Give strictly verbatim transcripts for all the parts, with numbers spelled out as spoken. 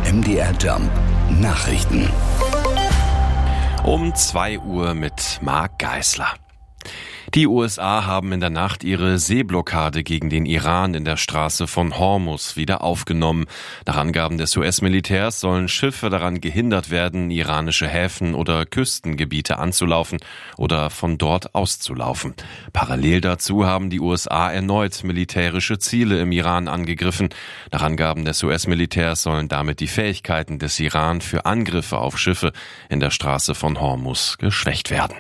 M D R Jump Nachrichten. Um zwei Uhr mit Marc Geisler. Die U S A haben in der Nacht ihre Seeblockade gegen den Iran in der Straße von Hormuz wieder aufgenommen. Nach Angaben des U S-Militärs sollen Schiffe daran gehindert werden, iranische Häfen oder Küstengebiete anzulaufen oder von dort auszulaufen. Parallel dazu haben die U S A erneut militärische Ziele im Iran angegriffen. Nach Angaben des U S-Militärs sollen damit die Fähigkeiten des Iran für Angriffe auf Schiffe in der Straße von Hormuz geschwächt werden.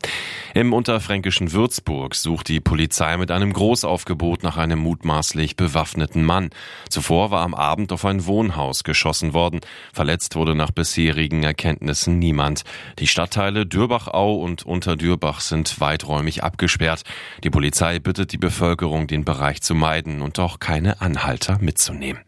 Im unterfränkischen Würzburg sucht die Polizei mit einem Großaufgebot nach einem mutmaßlich bewaffneten Mann. Zuvor war am Abend auf ein Wohnhaus geschossen worden. Verletzt wurde nach bisherigen Erkenntnissen niemand. Die Stadtteile Dürbachau und Unterdürbach sind weiträumig abgesperrt. Die Polizei bittet die Bevölkerung, den Bereich zu meiden und auch keine Anhalter mitzunehmen.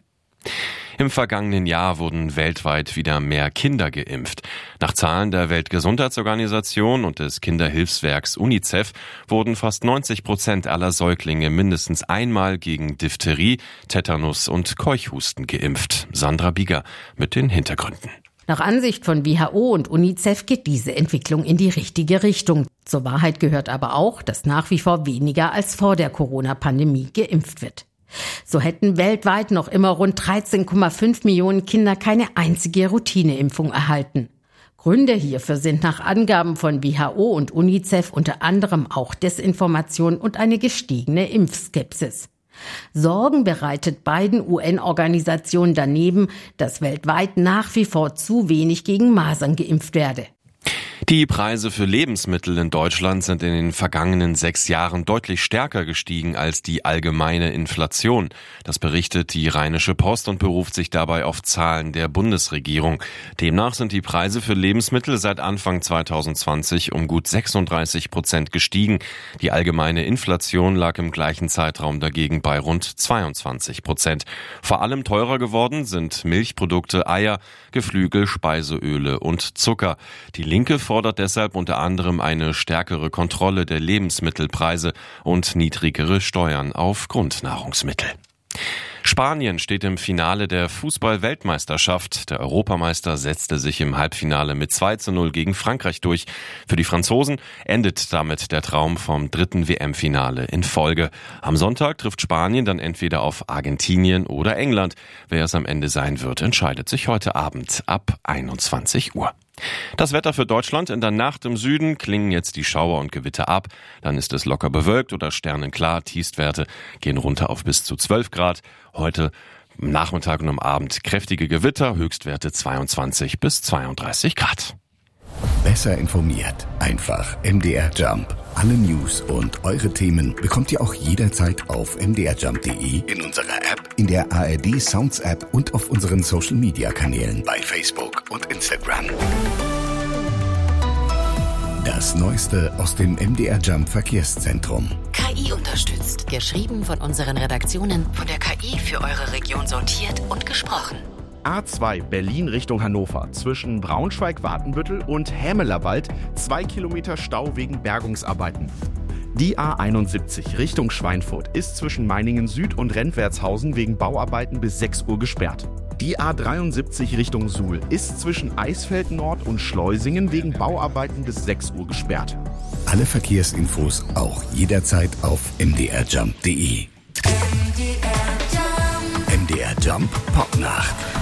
Im vergangenen Jahr wurden weltweit wieder mehr Kinder geimpft. Nach Zahlen der Weltgesundheitsorganisation und des Kinderhilfswerks UNICEF wurden fast neunzig Prozent aller Säuglinge mindestens einmal gegen Diphtherie, Tetanus und Keuchhusten geimpft. Sandra Bieger mit den Hintergründen. Nach Ansicht von W H O und UNICEF geht diese Entwicklung in die richtige Richtung. Zur Wahrheit gehört aber auch, dass nach wie vor weniger als vor der Corona-Pandemie geimpft wird. So hätten weltweit noch immer rund dreizehn Komma fünf Millionen Kinder keine einzige Routineimpfung erhalten. Gründe hierfür sind nach Angaben von W H O und UNICEF unter anderem auch Desinformation und eine gestiegene Impfskepsis. Sorgen bereitet beiden U N-Organisationen daneben, dass weltweit nach wie vor zu wenig gegen Masern geimpft werde. Die Preise für Lebensmittel in Deutschland sind in den vergangenen sechs Jahren deutlich stärker gestiegen als die allgemeine Inflation. Das berichtet die Rheinische Post und beruft sich dabei auf Zahlen der Bundesregierung. Demnach sind die Preise für Lebensmittel seit Anfang zwanzig zwanzig um gut sechsunddreißig Prozent gestiegen. Die allgemeine Inflation lag im gleichen Zeitraum dagegen bei rund zweiundzwanzig Prozent. Vor allem teurer geworden sind Milchprodukte, Eier, Geflügel, Speiseöle und Zucker. Die Linke fordert deshalb unter anderem eine stärkere Kontrolle der Lebensmittelpreise und niedrigere Steuern auf Grundnahrungsmittel. Spanien steht im Finale der Fußball-Weltmeisterschaft. Der Europameister setzte sich im Halbfinale mit zwei zu null gegen Frankreich durch. Für die Franzosen endet damit der Traum vom dritten W M-Finale in Folge. Am Sonntag trifft Spanien dann entweder auf Argentinien oder England. Wer es am Ende sein wird, entscheidet sich heute Abend ab einundzwanzig Uhr. Das Wetter für Deutschland: in der Nacht im Süden klingen jetzt die Schauer und Gewitter ab. Dann ist es locker bewölkt oder sternenklar. Tiefstwerte gehen runter auf bis zu zwölf Grad. Heute am Nachmittag und am Abend kräftige Gewitter, Höchstwerte zweiundzwanzig bis zweiunddreißig Grad. Besser informiert. Einfach M D R Jump. Alle News und eure Themen bekommt ihr auch jederzeit auf m d r jump punkt d e, in unserer App, in der A R D Sounds App und auf unseren Social Media Kanälen bei Facebook und Instagram. Das Neueste aus dem M D R Jump Verkehrszentrum. K I unterstützt. Geschrieben von unseren Redaktionen, von der K I für eure Region sortiert und gesprochen. A zwei Berlin Richtung Hannover zwischen Braunschweig-Watenbüttel und Hämelerwald, zwei Kilometer Stau wegen Bergungsarbeiten. Die A einundsiebzig Richtung Schweinfurt ist zwischen Meiningen Süd und Rentwertshausen wegen Bauarbeiten bis sechs Uhr gesperrt. Die A dreiundsiebzig Richtung Suhl ist zwischen Eisfeld Nord und Schleusingen wegen Bauarbeiten bis sechs Uhr gesperrt. Alle Verkehrsinfos auch jederzeit auf m d r jump punkt d e. M D R Jump Popnacht.